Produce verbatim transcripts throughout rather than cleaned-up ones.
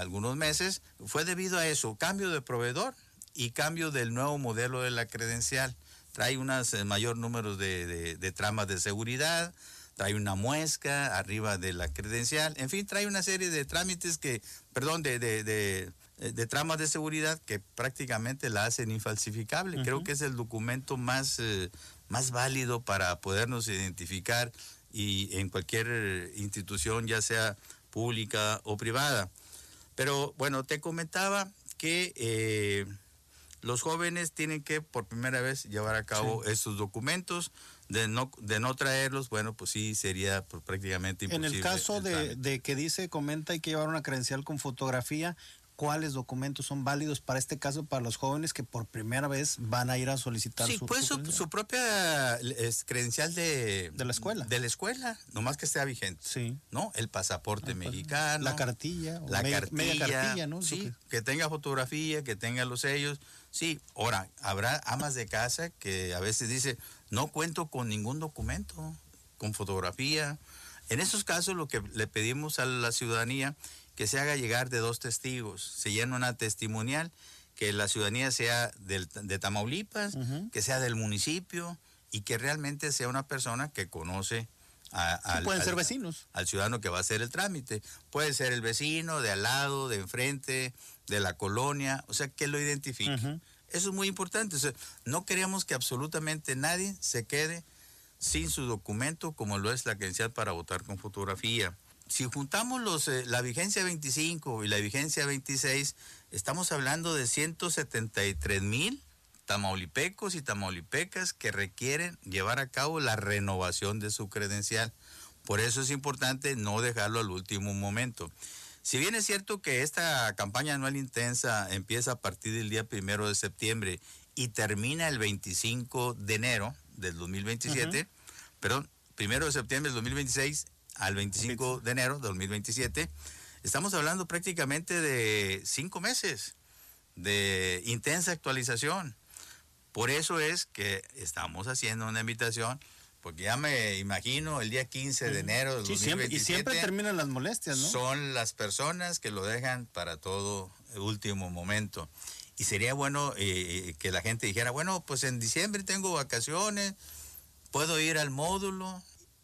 algunos meses, fue debido a eso, cambio de proveedor y cambio del nuevo modelo de la credencial. Trae un eh, mayor número de, de, de tramas de seguridad, trae una muesca arriba de la credencial, en fin, trae una serie de trámites que, perdón, de, de, de, de tramas de seguridad que prácticamente la hacen infalsificable. Uh-huh. Creo que es el documento más, eh, más válido para podernos identificar y en cualquier institución, ya sea pública o privada. Pero bueno, te comentaba que eh, los jóvenes tienen que por primera vez llevar a cabo sí. estos documentos. De no, de no traerlos, bueno, pues sí sería pues, prácticamente imposible. En el caso el de, de que dice, comenta, hay que llevar una credencial con fotografía, ¿cuáles documentos son válidos para este caso, para los jóvenes que por primera vez van a ir a solicitar sí, su, pues su, su propia es, credencial de, de la escuela? De la escuela, nomás que esté vigente. Sí. ¿No? El pasaporte ah, mexicano. La cartilla. La media, cartilla. Media cartilla, ¿no? Sí, que... que tenga fotografía, que tenga los sellos. Sí, ahora, habrá amas de casa que a veces dice, no cuento con ningún documento, con fotografía. En esos casos lo que le pedimos a la ciudadanía, que se haga llegar de dos testigos, se llena una testimonial, que la ciudadanía sea del, de Tamaulipas, uh-huh. que sea del municipio y que realmente sea una persona que conoce a, sí, al, pueden al, ser vecinos. al ciudadano que va a hacer el trámite. Puede ser el vecino, de al lado, de enfrente, de la colonia, o sea, que lo identifique. Uh-huh. Eso es muy importante. O sea, no queremos que absolutamente nadie se quede sin su documento, como lo es la credencial para votar con fotografía. Si juntamos los, eh, la vigencia veinticinco y la vigencia veintiséis, estamos hablando de ciento setenta y tres mil tamaulipecos y tamaulipecas que requieren llevar a cabo la renovación de su credencial. Por eso es importante no dejarlo al último momento. Si bien es cierto que esta campaña anual intensa empieza a partir del día primero de septiembre y termina el veinticinco de enero del dos mil veintisiete, uh-huh. perdón, primero de septiembre del dos mil veintiséis al veinticinco de enero del dos mil veintisiete, estamos hablando prácticamente de cinco meses de intensa actualización. Por eso es que estamos haciendo una invitación, porque ya me imagino el día quince de enero del sí, dos mil veintisiete. Siempre, y siempre terminan las molestias, ¿no? Son las personas que lo dejan para todo el último momento. Y sería bueno eh, que la gente dijera, bueno, pues en diciembre tengo vacaciones, puedo ir al módulo.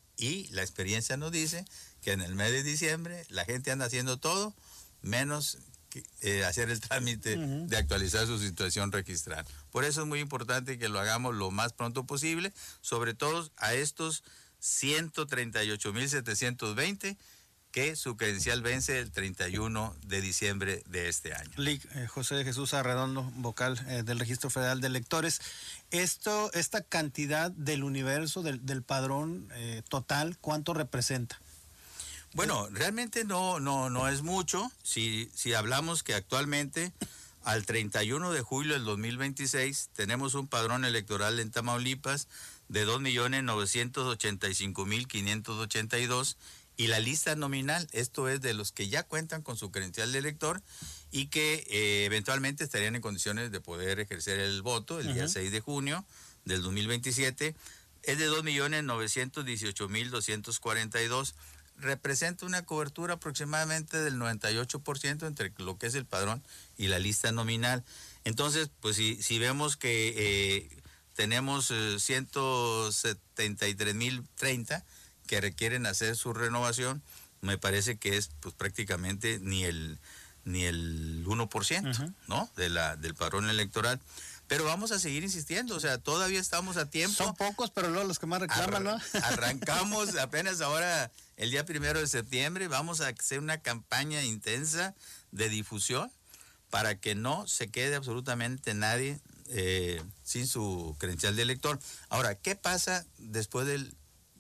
Y la experiencia nos dice que en el mes de diciembre la gente anda haciendo todo, menos que, eh, hacer el trámite uh-huh. de actualizar su situación registral. Por eso es muy importante que lo hagamos lo más pronto posible, sobre todo a estos ciento treinta y ocho mil setecientos veinte que su credencial vence el treinta y uno de diciembre de este año. Lic, eh, José de Jesús Arredondo, vocal eh, del Registro Federal de Electores. Esto, esta cantidad del universo del, del padrón eh, total, ¿cuánto representa? Bueno, realmente no, no, no es mucho. Si, si hablamos que actualmente al treinta y uno de julio del dos mil veintiséis tenemos un padrón electoral en Tamaulipas de dos millones novecientos ochenta y cinco mil quinientos ochenta y dos. Y la lista nominal, esto es de los que ya cuentan con su credencial de elector y que eh, eventualmente estarían en condiciones de poder ejercer el voto el uh-huh. día seis de junio del dos mil veintisiete, es de dos millones novecientos dieciocho mil doscientos cuarenta y dos. Representa una cobertura aproximadamente del noventa y ocho por ciento entre lo que es el padrón y la lista nominal. Entonces, pues si, si vemos que eh, tenemos eh, ciento setenta y tres mil treinta que requieren hacer su renovación, me parece que es pues prácticamente ni el ni el uno por ciento, uh-huh. ¿no? De la del padrón electoral. Pero vamos a seguir insistiendo, o sea, todavía estamos a tiempo. Son pocos, pero luego los que más reclaman, ¿no? Arrancamos apenas ahora el día primero de septiembre, vamos a hacer una campaña intensa de difusión para que no se quede absolutamente nadie eh, sin su credencial de elector. Ahora, ¿qué pasa después del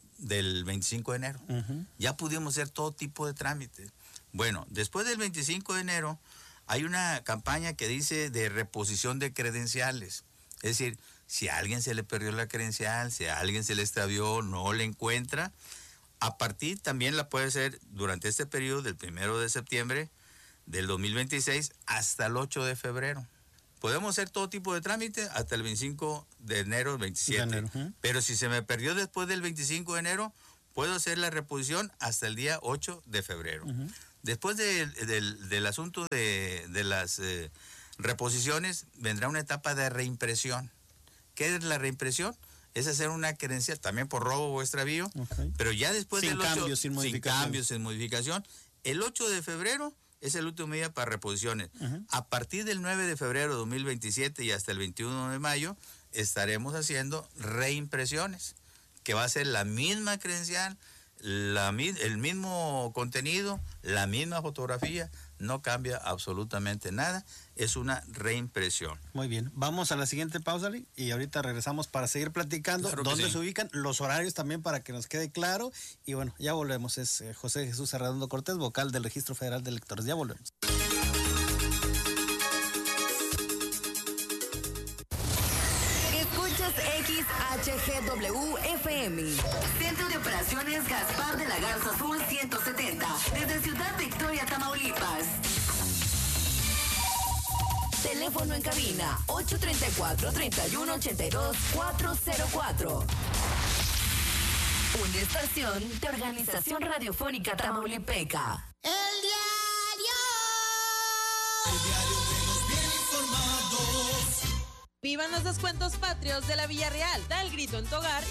del veinticinco de enero? Uh-huh. Ya pudimos hacer todo tipo de trámites. Bueno, después del veinticinco de enero hay una campaña que dice de reposición de credenciales. Es decir, si a alguien se le perdió la credencial, si a alguien se le extravió, no le encuentra, a partir también la puede hacer durante este periodo del primero de septiembre del dos mil veintiséis hasta el ocho de febrero. Podemos hacer todo tipo de trámite hasta el veinticinco de enero del veintisiete. De enero, ¿eh? Pero si se me perdió después del veinticinco de enero, puedo hacer la reposición hasta el día ocho de febrero. Uh-huh. Después de, de, del asunto de, de las eh, reposiciones, vendrá una etapa de reimpresión. ¿Qué es la reimpresión? Es hacer una credencial, también por robo o extravío, okay. pero ya después sin del ocho, cambios, sin modificación. Sin cambios, sin modificación. El ocho de febrero es el último día para reposiciones. Uh-huh. A partir del nueve de febrero de dos mil veintisiete y hasta el veintiuno de mayo, estaremos haciendo reimpresiones, que va a ser la misma credencial, la, el mismo contenido, la misma fotografía, no cambia absolutamente nada, es una reimpresión. Muy bien, vamos a la siguiente pausa y ahorita regresamos para seguir platicando claro dónde sí. se ubican, los horarios también para que nos quede claro y bueno, ya volvemos, es eh, José Jesús Arredondo Cortés, vocal del Registro Federal de Electores, ya volvemos. X H G W F M, Centro de Operaciones Gaspar de la Garza Azul ciento setenta, desde Ciudad Victoria, Tamaulipas. Teléfono en cabina ocho treinta y cuatro, treinta y uno ochenta y dos, cuatrocientos cuatro. Una estación de Organización Radiofónica Tamaulipeca. El diario. El diario de los bien informados. Vivan los descuentos patrios de la Villarreal. Da el grito en tu hogar